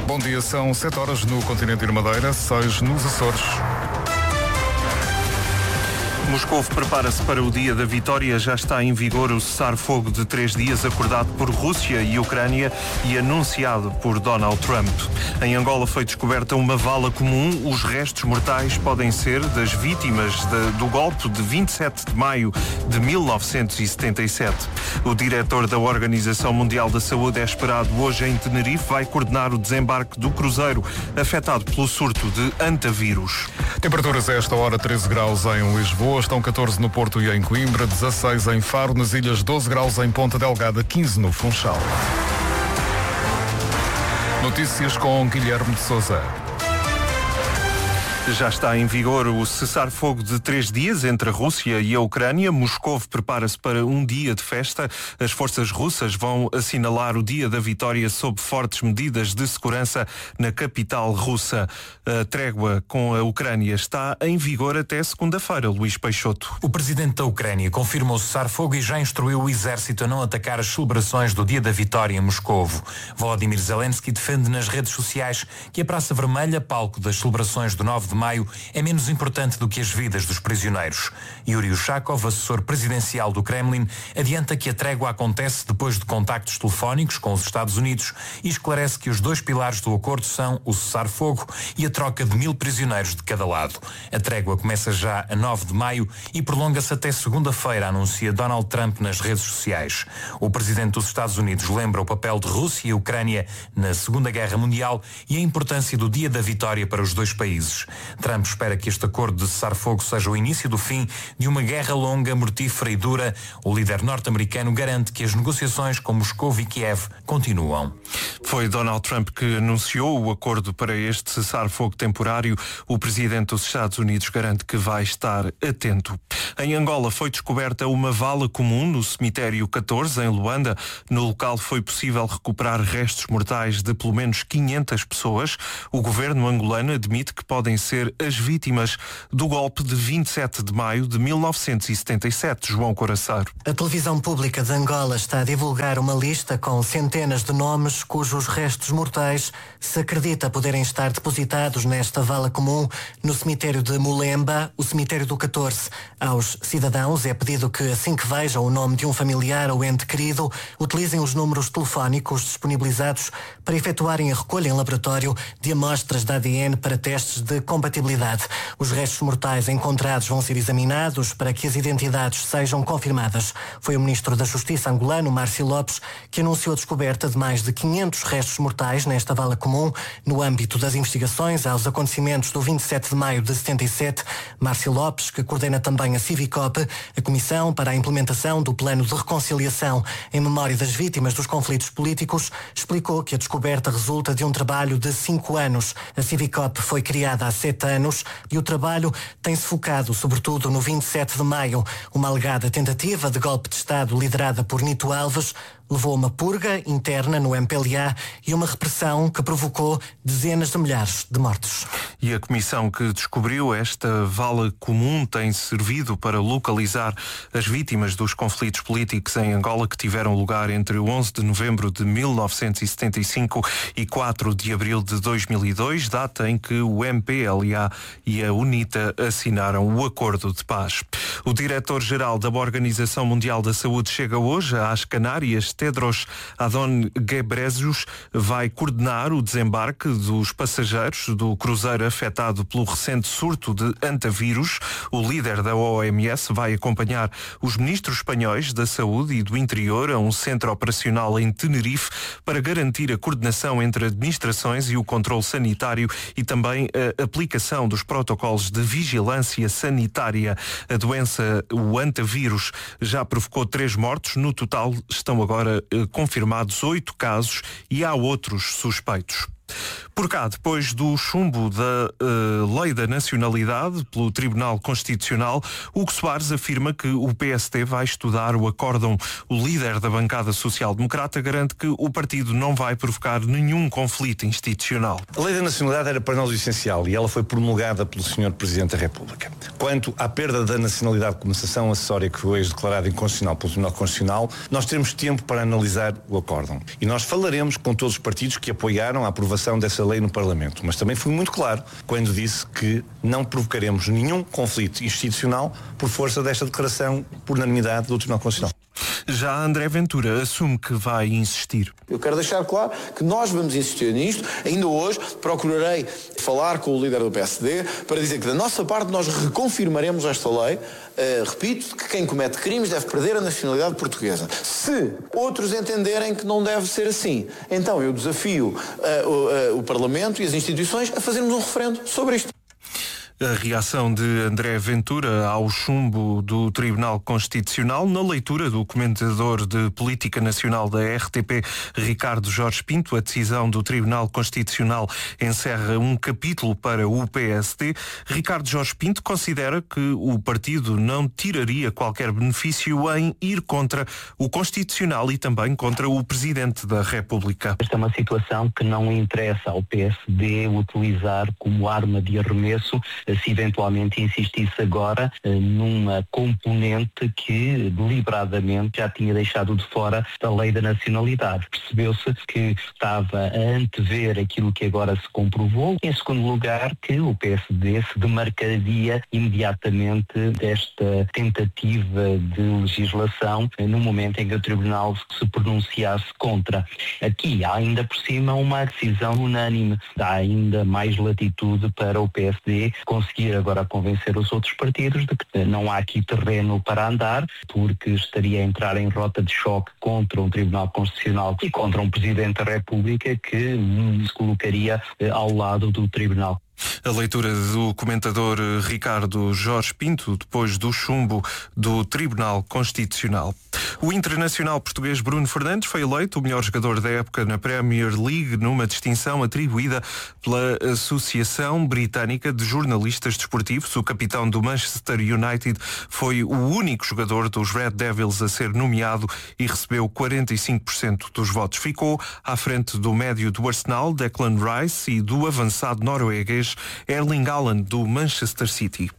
Bom dia, são 7 horas no continente e na Madeira, 6 nos Açores. Moscou prepara-se para o dia da vitória. Já está em vigor o cessar-fogo de 3 dias acordado por Rússia e Ucrânia e anunciado por Donald Trump. Em Angola foi descoberta uma vala comum. Os restos mortais podem ser das vítimas do golpe de 27 de maio de 1977. O diretor da Organização Mundial da Saúde é esperado hoje em Tenerife. Vai coordenar o desembarque do cruzeiro afetado pelo surto de antavírus. Temperaturas a esta hora 13 graus em Lisboa, estão 14 no Porto e em Coimbra, 16 em Faro, nas ilhas 12 graus em Ponta Delgada, 15 no Funchal. Notícias com Guilherme de Sousa. Já está em vigor o cessar-fogo de 3 dias entre a Rússia e a Ucrânia. Moscou prepara-se para um dia de festa. As forças russas vão assinalar o dia da vitória sob fortes medidas de segurança na capital russa. A trégua com a Ucrânia está em vigor até segunda-feira. Luís Peixoto. O presidente da Ucrânia confirma o cessar-fogo e já instruiu o exército a não atacar as celebrações do dia da vitória em Moscovo. Volodymyr Zelensky defende nas redes sociais que a Praça Vermelha, palco das celebrações do 9 de maio, é menos importante do que as vidas dos prisioneiros. Yuri Ushakov, assessor presidencial do Kremlin, adianta que a trégua acontece depois de contactos telefónicos com os Estados Unidos e esclarece que os 2 pilares do acordo são o cessar-fogo e a troca de 1000 prisioneiros de cada lado. A trégua começa já a 9 de maio e prolonga-se até segunda-feira, anuncia Donald Trump nas redes sociais. O presidente dos Estados Unidos lembra o papel de Rússia e Ucrânia na Segunda Guerra Mundial e a importância do dia da vitória para os 2 países. Trump espera que este acordo de cessar-fogo seja o início do fim de uma guerra longa, mortífera e dura. O líder norte-americano garante que as negociações com Moscou e Kiev continuam. Foi Donald Trump que anunciou o acordo para este cessar-fogo temporário. O presidente dos Estados Unidos garante que vai estar atento. Em Angola foi descoberta uma vala comum no cemitério 14, em Luanda. No local foi possível recuperar restos mortais de pelo menos 500 pessoas. O governo angolano admite que podem ser as vítimas do golpe de 27 de maio de 1977. João Coraçaro. A televisão pública de Angola está a divulgar uma lista com centenas de nomes cujos restos mortais se acredita poderem estar depositados nesta vala comum no cemitério de Mulemba, o cemitério do 14. Aos cidadãos é pedido que, assim que vejam o nome de um familiar ou ente querido, utilizem os números telefónicos disponibilizados para efetuarem a recolha em laboratório de amostras de ADN para testes de compatibilidade. Os restos mortais encontrados vão ser examinados para que as identidades sejam confirmadas. Foi o ministro da Justiça angolano, Márcio Lopes, que anunciou a descoberta de mais de 500 restos mortais nesta vala comum no âmbito das investigações aos acontecimentos do 27 de maio de 77. Márcio Lopes, que coordena também a Civicop, a Comissão para a Implementação do Plano de Reconciliação em memória das vítimas dos conflitos políticos, explicou que a descoberta resulta de um trabalho de 5 anos. A Civicop foi criada há 7 anos e o trabalho tem-se focado sobretudo no 27 de maio. Uma alegada tentativa de golpe de Estado liderada por Nito Alves levou a uma purga interna no MPLA e uma repressão que provocou dezenas de milhares de mortos. E a comissão que descobriu esta vala comum tem servido para localizar as vítimas dos conflitos políticos em Angola que tiveram lugar entre 11 de novembro de 1975 e 4 de abril de 2002, data em que o MPLA e a UNITA assinaram o acordo de paz. O diretor-geral da Organização Mundial da Saúde chega hoje às Canárias. Tedros Adhanom Ghebreyesus vai coordenar o desembarque dos passageiros do cruzeiro afetado pelo recente surto de antavírus. O líder da OMS vai acompanhar os ministros espanhóis da Saúde e do Interior a um centro operacional em Tenerife para garantir a coordenação entre administrações e o controle sanitário e também a aplicação dos protocolos de vigilância sanitária. A doença, o antavírus, já provocou 3 mortos. No total estão agora confirmados 8 casos e há outros suspeitos. Por cá, depois do chumbo da Lei da Nacionalidade pelo Tribunal Constitucional, Hugo Soares afirma que o PSD vai estudar o acórdão. O líder da bancada social-democrata garante que o partido não vai provocar nenhum conflito institucional. A Lei da Nacionalidade era para nós o essencial e ela foi promulgada pelo Sr. Presidente da República. Quanto à perda da nacionalidade como sanção acessória que foi hoje declarada inconstitucional pelo Tribunal Constitucional, nós teremos tempo para analisar o acórdão. E nós falaremos com todos os partidos que apoiaram a aprovação dessa lei no Parlamento, mas também fui muito claro quando disse que não provocaremos nenhum conflito institucional por força desta declaração por unanimidade do Tribunal Constitucional. Já André Ventura assume que vai insistir. Eu quero deixar claro que nós vamos insistir nisto. Ainda hoje procurarei falar com o líder do PSD para dizer que da nossa parte nós reconfirmaremos esta lei. Repito, que quem comete crimes deve perder a nacionalidade portuguesa. Se outros entenderem que não deve ser assim, então eu desafio o Parlamento e as instituições a fazermos um referendo sobre isto. A reação de André Ventura ao chumbo do Tribunal Constitucional na leitura do comentador de Política Nacional da RTP, Ricardo Jorge Pinto. A decisão do Tribunal Constitucional encerra um capítulo para o PSD. Ricardo Jorge Pinto considera que o partido não tiraria qualquer benefício em ir contra o Constitucional e também contra o Presidente da República. Esta é uma situação que não interessa ao PSD utilizar como arma de arremesso se eventualmente insistisse agora numa componente que deliberadamente já tinha deixado de fora da Lei da Nacionalidade. Percebeu-se que estava a antever aquilo que agora se comprovou. Em segundo lugar, que o PSD se demarcaria imediatamente desta tentativa de legislação no momento em que o Tribunal se pronunciasse contra. Aqui há ainda por cima uma decisão unânime. Dá ainda mais latitude para o PSD conseguir agora convencer os outros partidos de que não há aqui terreno para andar, porque estaria a entrar em rota de choque contra um Tribunal Constitucional e contra um Presidente da República que se colocaria ao lado do Tribunal. A leitura do comentador Ricardo Jorge Pinto depois do chumbo do Tribunal Constitucional. O internacional português Bruno Fernandes foi eleito o melhor jogador da época na Premier League numa distinção atribuída pela Associação Britânica de Jornalistas Desportivos. O capitão do Manchester United foi o único jogador dos Red Devils a ser nomeado e recebeu 45% dos votos. Ficou à frente do médio do Arsenal, Declan Rice, e do avançado norueguês Erling Haaland, do Manchester City.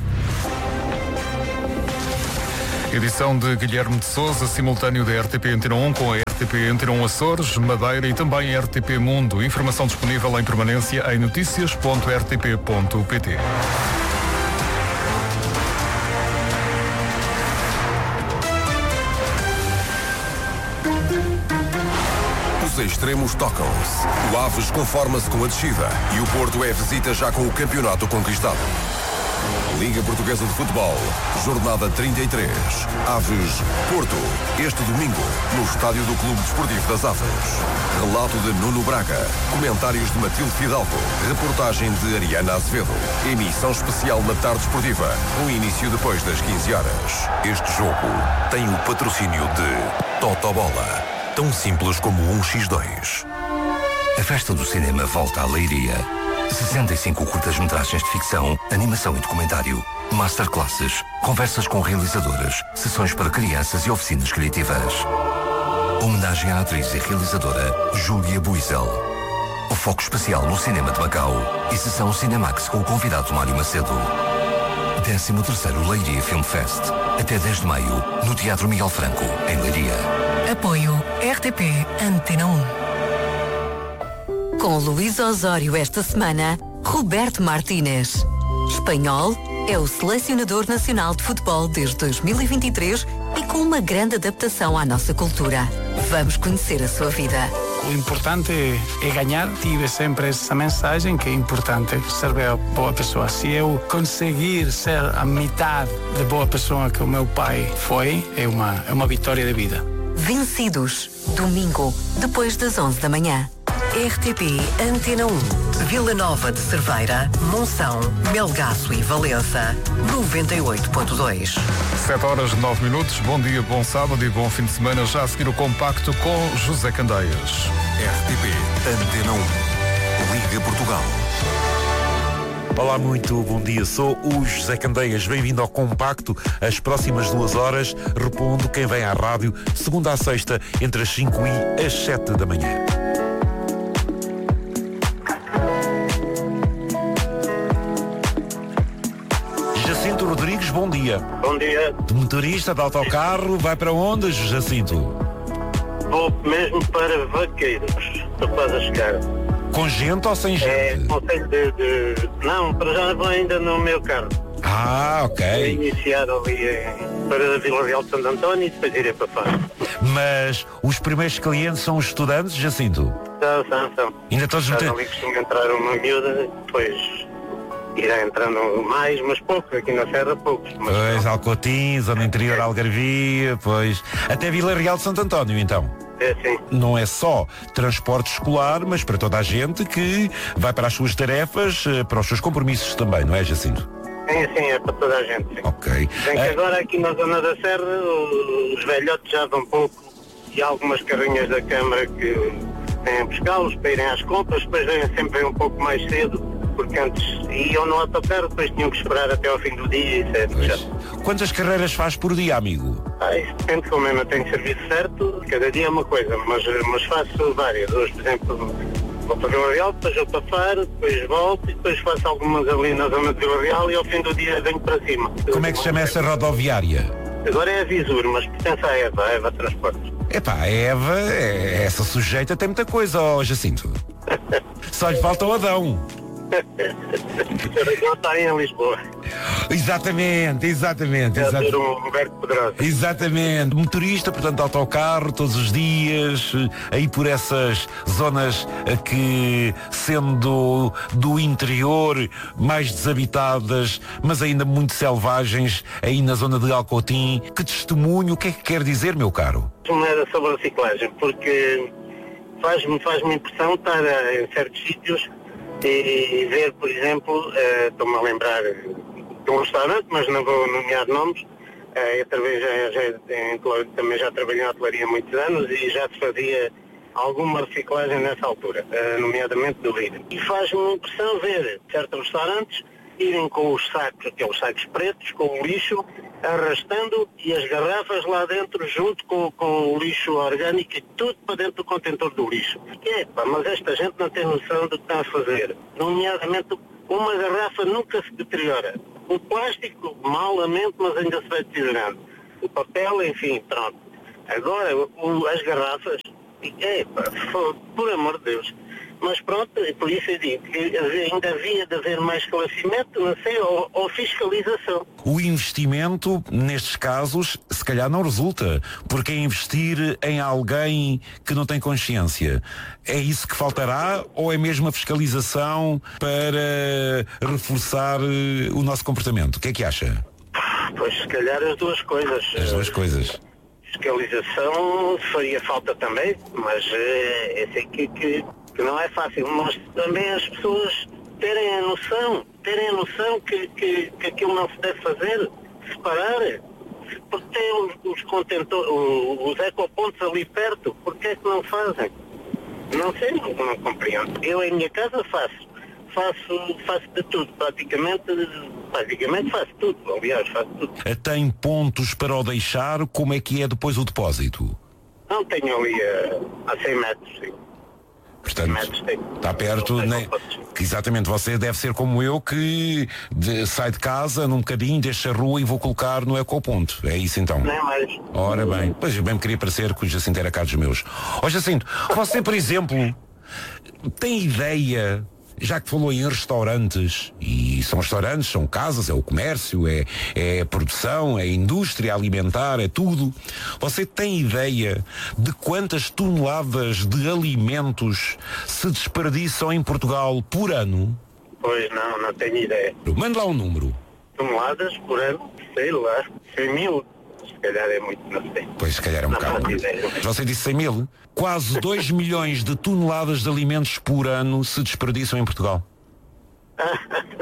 Edição de Guilherme de Sousa, simultâneo da RTP Antena 1 com a RTP Antena 1 Açores, Madeira e também a RTP Mundo. Informação disponível em permanência em noticias.rtp.pt. Os extremos tocam-se. O Aves conforma-se com a descida e o Porto é visita já com o campeonato conquistado. Liga Portuguesa de Futebol, jornada 33. Aves Porto, este domingo, no estádio do Clube Desportivo das Aves. Relato de Nuno Braga, comentários de Matilde Fidalgo, reportagem de Ariana Azevedo. Emissão especial na tarde esportiva, com início depois das 15 horas. Este jogo tem o patrocínio de Totobola, tão simples como 1x2. A festa do cinema volta à Leiria. 65 curtas-metragens de ficção, animação e documentário, masterclasses, conversas com realizadoras, sessões para crianças e oficinas criativas. Homenagem à atriz e realizadora Júlia Buizel. O foco especial no cinema de Macau e sessão Cinemax com o convidado Mário Macedo. 13º Leiria Film Fest, até 10 de maio, no Teatro Miguel Franco, em Leiria. Apoio RTP Antena 1. Com Luís Osório esta semana, Roberto Martínez. Espanhol, é o selecionador nacional de futebol desde 2023 e com uma grande adaptação à nossa cultura. Vamos conhecer a sua vida. O importante é ganhar. Tive sempre essa mensagem que é importante ser boa pessoa. Se eu conseguir ser a metade de boa pessoa que o meu pai foi, é uma vitória de vida. Vencidos, domingo, depois das 11 da manhã. RTP Antena 1, Vila Nova de Cerveira, Monção, Melgaço e Valença, 98.2. 7h09. Bom dia, bom sábado e bom fim de semana. Já a seguir o compacto com José Candeias. RTP Antena 1. Liga Portugal. Olá, muito bom dia. Sou o José Candeias. Bem-vindo ao Compacto. As próximas 2 horas respondo quem vem à rádio, segunda à sexta, entre as 5 e as 7 da manhã. Jacinto Rodrigues, bom dia. Bom dia. Motorista de autocarro, vai para onde, Jacinto? Vou mesmo para Vaqueiros. Estou quase a chegar. Com gente ou sem gente? Conselho Não, para já vou ainda no meu carro. Ah, ok. Vou iniciar ali para Vila Real de Santo António e depois irei para fora. Mas os primeiros clientes são os estudantes, Jacinto? São. Ainda todos ali costuma entrar uma miúda, depois irá entrando mais, mas poucos, aqui na Serra poucos. Pois, Alcotim, zona interior Algarvia, pois. Até Vila Real de Santo António, então. É, sim. Não é só transporte escolar, mas para toda a gente que vai para as suas tarefas, para os seus compromissos também, não é, Jacinto? Sim, é para toda a gente, sim. Ok. Bem que agora aqui na zona da Serra, os velhotes já vão pouco e há algumas carrinhas da Câmara que vêm buscá-los para irem às compras, depois vêm sempre um pouco mais cedo, porque antes iam no autocarro, depois tinham que esperar até ao fim do dia e certo. Quantas carreiras faz por dia, amigo? Isso depende, como eu não tenho serviço certo, cada dia é uma coisa, mas faço várias. Hoje, por exemplo, vou para Vila Real, depois vou para Faro, depois volto e depois faço algumas ali na zona de Vila Real e ao fim do dia venho para cima. Como é que se chama essa rodoviária? Agora é a Visur, mas pertence à Eva Transportes. Epá, a Eva, essa sujeita tem muita coisa, ó Jacinto. Só lhe falta o Adão. Não está em Lisboa. Exatamente. É um Roberto Pedrosa. Exatamente. Motorista, portanto, autocarro todos os dias, aí por essas zonas que, sendo do interior, mais desabitadas, mas ainda muito selvagens, aí na zona de Alcotim. Que testemunho, o que é que quer dizer, meu caro? Não era sobre a reciclagem, porque faz-me impressão estar em certos sítios e ver, por exemplo, estou-me a lembrar de um restaurante, mas não vou nomear nomes, também já trabalhei na hotelaria há muitos anos e já se fazia alguma reciclagem nessa altura, nomeadamente do vidro. E faz-me impressão ver certos restaurantes irem com os sacos, aqueles sacos pretos, com o lixo, arrastando e as garrafas lá dentro junto com o lixo orgânico e tudo para dentro do contentor do lixo. Mas esta gente não tem noção do que está a fazer. Nomeadamente, uma garrafa nunca se deteriora. O plástico, malamente, mas ainda se vai deteriorando. O papel, enfim, pronto. Agora, as garrafas, por amor de Deus. Mas pronto, por isso eu digo que ainda havia de haver mais esclarecimento, não sei, ou fiscalização. O investimento, nestes casos, se calhar não resulta, porque é investir em alguém que não tem consciência. É isso que faltará ou é mesmo a fiscalização para reforçar o nosso comportamento? O que é que acha? Pois, se calhar as duas coisas. As duas coisas. Fiscalização faria falta também, mas eu sei que não é fácil, mas também as pessoas terem a noção que aquilo não se deve fazer, separar, porque tem os contentores, os ecopontos ali perto, porque é que não fazem? Não sei, não compreendo. Eu em minha casa faço de tudo, praticamente faço tudo, aliás, faço tudo. Tem pontos para o deixar, como é que é depois o depósito? Não, tenho ali a 100 metros, sim. Portanto, está perto, né? Exatamente, você deve ser como eu que sai de casa num bocadinho, deixa a rua e vou colocar no ecoponto. É isso então? Não é mais. Ora bem, pois eu bem me queria parecer que o Jacinto era cá dos meus. Ó Jacinto, você, por exemplo, tem ideia, já que falou em restaurantes, e são restaurantes, são casas, é o comércio, é a produção, é a indústria alimentar, é tudo. Você tem ideia de quantas toneladas de alimentos se desperdiçam em Portugal por ano? Pois não tenho ideia. Mande lá um número. Toneladas por ano, sei lá, 100 mil. Se calhar é muito, não sei. Pois, se calhar é um bocado. Você disse 100 mil? Quase 2 milhões de toneladas de alimentos por ano se desperdiçam em Portugal.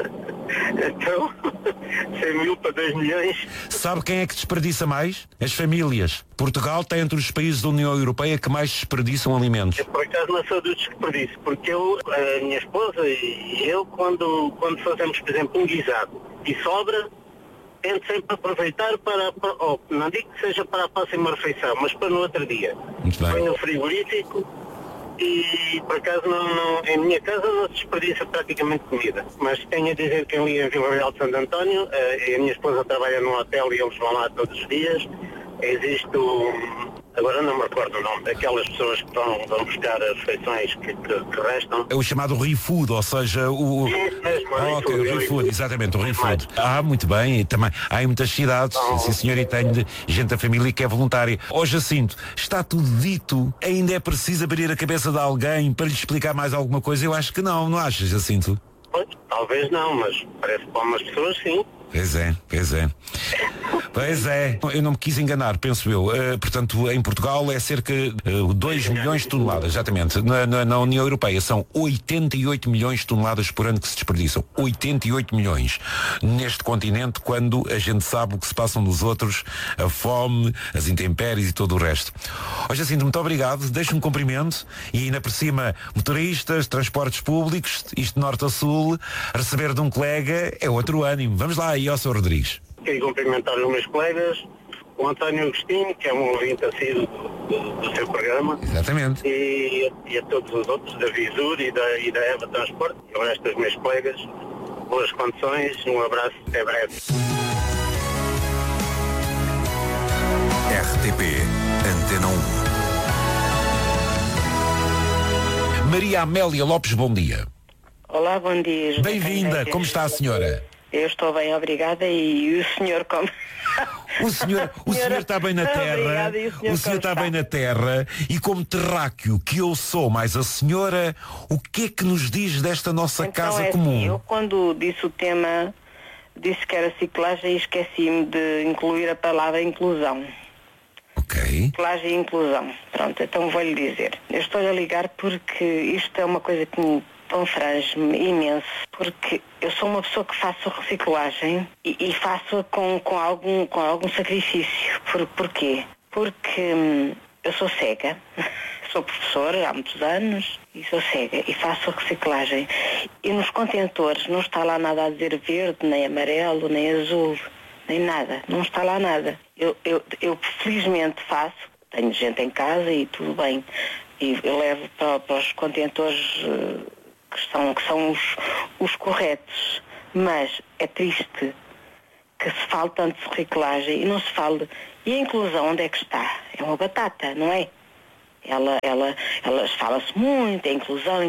Então, 100 mil para 2 milhões. Sabe quem é que desperdiça mais? As famílias. Portugal está entre os países da União Europeia que mais desperdiçam alimentos. Eu, por acaso, não sou do desperdício, porque a minha esposa e eu, quando fazemos, por exemplo, um guisado e sobra, tento sempre aproveitar para não digo que seja para a próxima refeição, mas para no outro dia. Muito bem. Põe no frigorífico e, por acaso, em minha casa não se desperdiça praticamente comida. Mas tenho a dizer que ali em Vila Real de Santo António, a minha esposa trabalha num hotel e eles vão lá todos os dias. Existe agora não me recordo o nome, daquelas pessoas que vão buscar as refeições que restam. É o chamado ReFood, ou seja, o... Isso mesmo, o ReFood, exatamente, o ReFood. Muito bem, e também há em muitas cidades, sim senhor, e tenho gente da família que é voluntária. Ó Jacinto, está tudo dito, ainda é preciso abrir a cabeça de alguém para lhe explicar mais alguma coisa? Eu acho que não achas, Jacinto? Pois, talvez não, mas parece que para umas pessoas sim. Pois é. Eu não me quis enganar, penso eu. Portanto, em Portugal é cerca de 2 milhões de toneladas, exatamente. Na União Europeia são 88 milhões de toneladas por ano que se desperdiçam. 88 milhões. Neste continente, quando a gente sabe o que se passam nos outros, a fome, as intempéries e todo o resto. Hoje assim, muito obrigado. Deixo-me um cumprimento e ainda por cima, motoristas, transportes públicos, isto de norte a sul, receber de um colega é outro ânimo. Vamos lá aí ao Sr. Rodrigues. Quero cumprimentar os meus colegas, o António Agostinho, que é um ouvinte assíduo do seu programa. Exatamente. E a todos os outros, da Visur e da Eva Transporte, e o resto dos meus colegas. Boas condições, um abraço, até breve. RTP Antena 1. Maria Amélia Lopes, bom dia. Olá, bom dia. Bem-vinda, como está a senhora? Eu estou bem, obrigada. E o senhor como... O senhor está bem na terra. Obrigada, o senhor está bem na terra. E como terráqueo que eu sou, mais a senhora, o que é que nos diz desta nossa então, casa comum? Assim, eu quando disse o tema, disse que era ciclagem e esqueci-me de incluir a palavra inclusão. Ok. Ciclagem e inclusão. Pronto, então vou-lhe dizer. Eu estou a ligar porque isto é uma coisa que me confrange-me imenso, porque eu sou uma pessoa que faço reciclagem e faço com algum sacrifício. Porquê? Porque eu sou cega, sou professora há muitos anos e sou cega e faço reciclagem. E nos contentores não está lá nada a dizer verde, nem amarelo, nem azul, nem nada. Não está lá nada. Eu felizmente faço, tenho gente em casa e tudo bem. E eu levo para os contentores que são os corretos, mas é triste que se fale tanto de reciclagem e não se fale. E a inclusão onde é que está? É uma batata, não é? Ela fala-se muito, é inclusão.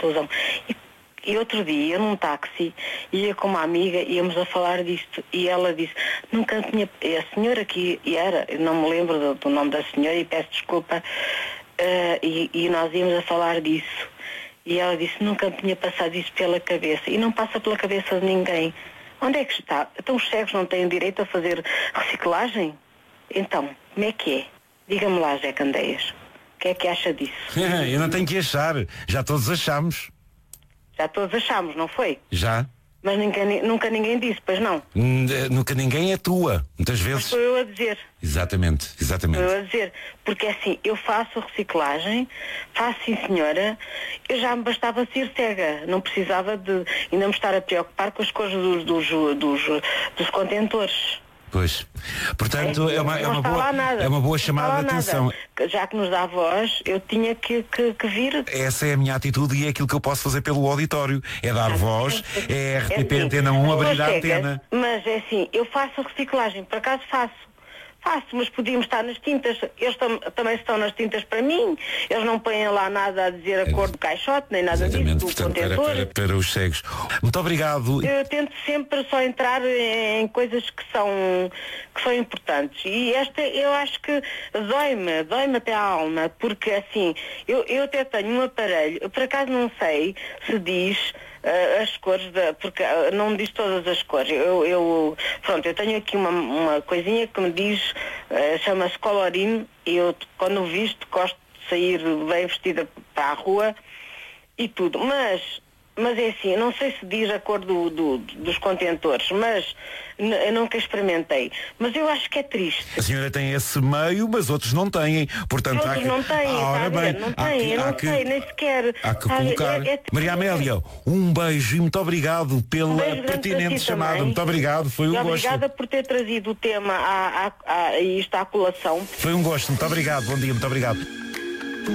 E outro dia, eu num táxi, ia com uma amiga, íamos a falar disto, e ela disse, nunca tinha... A senhora que era, eu não me lembro do nome da senhora e peço desculpa, e nós íamos a falar disso. E ela disse, nunca me tinha passado isso pela cabeça. E não passa pela cabeça de ninguém. Onde é que está? Então os cegos não têm direito a fazer reciclagem? Então, como é que é? Diga-me lá, Zé Candeias. O que é que acha disso? Eu não tenho que achar. Já todos achamos. Já todos achamos, não foi? Já. Mas nunca ninguém disse, pois não? Nunca ninguém é tua. Muitas vezes. Mas sou eu a dizer. Exatamente. Sou eu a dizer. Porque assim, eu faço reciclagem, faço sim senhora, eu já me bastava ser cega. Não precisava de ainda me estar a preocupar com as coisas dos contentores. Pois. Portanto, é uma boa chamada de atenção. Já que nos dá voz, eu tinha que vir. Essa é a minha atitude e é aquilo que eu posso fazer pelo auditório. É dar voz, é RTP Antena 1 abrir a antena. Mas é assim, eu faço reciclagem, por acaso faço, mas podíamos estar nas tintas. Eles também estão nas tintas para mim. Eles não põem lá nada a dizer a cor do caixote, nem nada disso, do contentor. Para os cegos. Muito obrigado. Eu tento sempre só entrar em coisas que são importantes. E esta, eu acho que dói-me até a alma, porque assim, eu até tenho um aparelho, eu por acaso não sei se diz as cores, porque não me diz todas as cores. Eu tenho aqui uma coisinha que me diz, chama-se Colorine, e eu quando visto gosto de sair bem vestida para a rua e tudo, mas Mas é assim, não sei se diz a cor dos contentores, mas eu nunca experimentei. Mas eu acho que é triste. A senhora tem esse meio, mas outros não têm. Portanto, outros não têm, ora bem, não têm, eu não sei, nem sequer. Há que colocar. Maria Amélia, um beijo e muito obrigado pela pertinente chamada. Também. Muito obrigado, foi um gosto. Obrigada por ter trazido o tema isto à colação. Foi um gosto, muito obrigado, bom dia, muito obrigado.